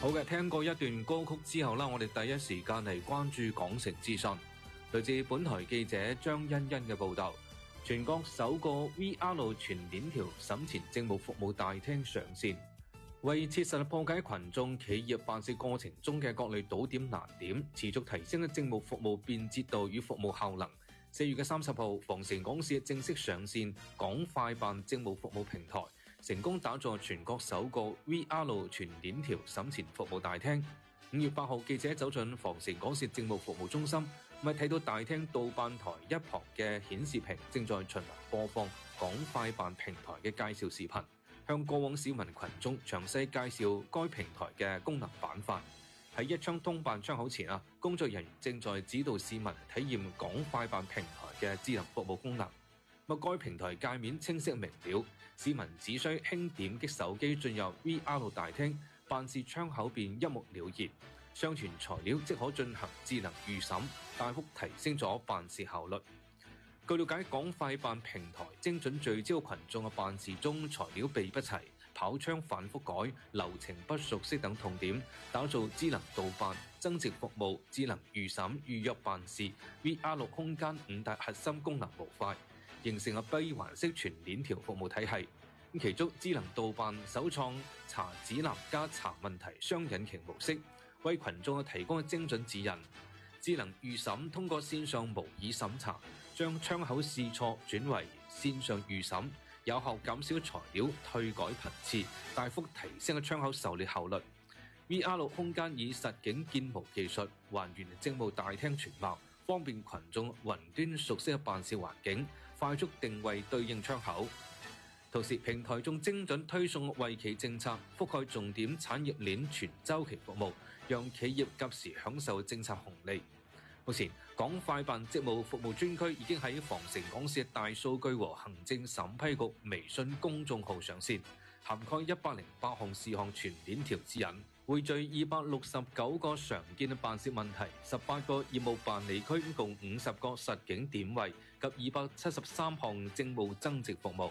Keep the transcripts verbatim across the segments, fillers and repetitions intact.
好嘅，聽過一段歌曲之後啦，我哋第一時間嚟關注港城資訊。來自本台記者張欣欣嘅報道，全國首個 V R 全鏈條審前政務服務大廳上線，為切實破解群眾企業辦事過程中嘅各類堵點難點，持續提升政務服務便捷度與服務效能。四月嘅三十號，防城港市正式上線港快辦政務服務平台，成功打造全國首個 V R 全鏈條審前服務大廳。五月八號，記者走進防城港市政務服務中心，咪睇到大廳導辦台一旁嘅顯示屏正在循環播放港快辦平台嘅介紹視頻，向過往市民群眾詳細介紹該平台嘅功能板塊。喺一窗通辦窗口前啊，工作人員正在指導市民體驗港快辦平台嘅智能服務功能。咁該平台界面清晰明了，市民只需輕點擊手機進入 V R 大廳，辦事窗口便一目了然，上傳材料即可進行智能預審，大幅提升咗辦事效率。據了解，港快辦平台精準聚焦群眾嘅辦事中材料備不齊、跑槍反覆改、流程不熟悉等痛點，打造智能導辦、增值服務、智能預審、預約辦事、V R 空間五大核心功能模塊，形成了閉環式全鏈條服務體系。其中智能導辦首創查指南加查問題雙引擎模式，為群眾提供精準指引。智能預審通過線上模擬審查，將窗口試錯轉為線上預審，有效減少材料退改頻次，大幅提升窗口受理效率。V R 空間以實景建模技術還原政務大廳全貌，方便群眾雲端熟悉嘅辦事環境，快速定位對應窗口。同時，平台仲精準推送惠企政策，覆蓋重點產業鏈全週期服務，讓企業及時享受政策紅利。目前，港快辦職務服務專區已經喺防城港市大數據和行政審批局微信公眾號上線，涵蓋一百零八項事項全鏈條指引，匯聚二百六十九個常見嘅辦事問題、十八個業務辦理區，共五十個實景點位及二百七十三項政務增值服務。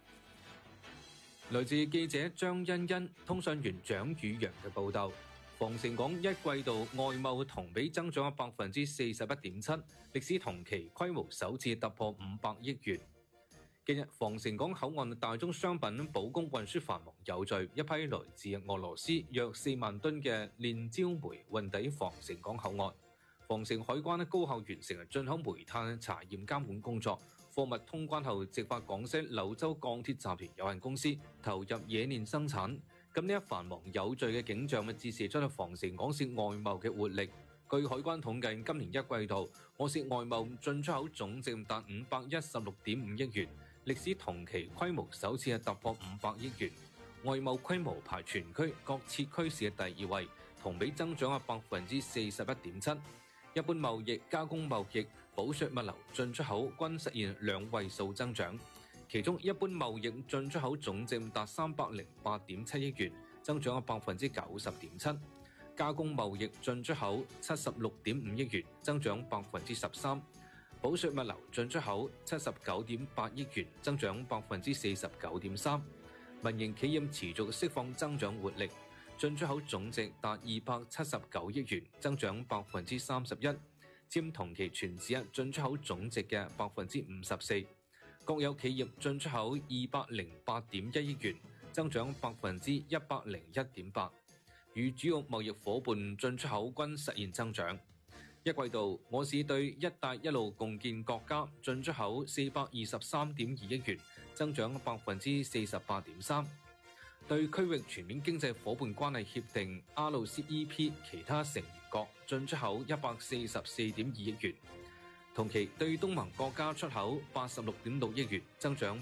來自記者張欣欣、通訊員蔣宇陽嘅報道，防城港一季度外貿同比增長百分之四十一點七，歷史同期規模首次突破五百億元。近日，防城港口岸大宗商品保供運輸繁忙有序，一批來自俄羅斯約四萬噸嘅煉焦煤運抵防城港口岸。防城海關高效完成進口煤炭查驗監管工作，貨物通關後直發廣西柳州鋼鐵集團有限公司投入冶煉生產。咁呢一繁忙有序嘅景象，咪折射出防城港市外貿嘅活力。據海關統計，今年一季度我市外貿進出口總值達五百一十六點五億元，歷史同期規模首次係突破五百億元。外貿規模排全區各設區市嘅第二位，同比增長係百分之四十一點七。一般貿易、加工貿易、補稅物流進出口均實現兩位數增長，其中一般貿易進出口總值達三百零八點七億元，增長百分之九十點七；加工貿易進出口七十六點五億元，增長百分之十三；補稅物流進出口七十九點八億元，增長百分之四十九點三。民營企業持續釋放增長活力。進出口總值達二百七十九億元，增長百分之三十一，佔同期全市日進出口總值嘅百分之五十四。國有企業進出口二百零八點一億元，增長百分之一百零一點八。與主要貿易夥伴進出口均實現增長。一季度，我市對一帶一路共建國家進出口四百二十三點二億元，增長百分之四十八點三。對區域全面經濟夥伴關係協定 R C E P 其他成員國進出口一百四十四點二億元，同期對東盟國家出口八十六點六億元，增長